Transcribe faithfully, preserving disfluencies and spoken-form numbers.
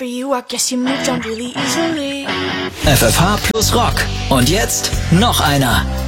you, I guess you moved on really easily. F F H plus Rock. Und jetzt noch einer.